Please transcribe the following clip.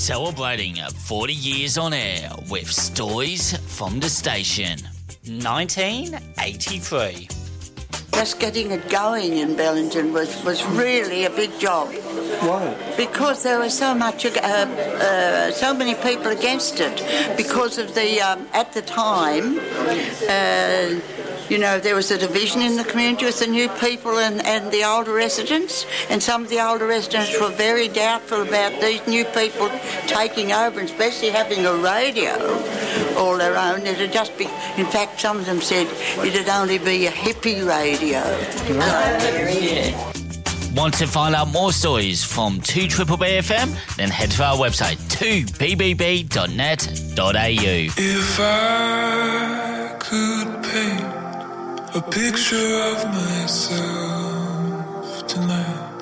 Celebrating 40 years on air with stories from the station. 1983. Just getting it going in Bellingen was really a big job. Why? Because there was so many people against it. Because of the at the time, there was a division in the community with the new people and the older residents, and some of the older residents were very doubtful about these new people taking over, and especially having a radio all their own. It'd just be, in fact, some of them said it'd only be a hippie radio. Want to find out more stories from 2BBB FM? Then head to our website 2bbb.net.au. If I could paint a picture of myself tonight,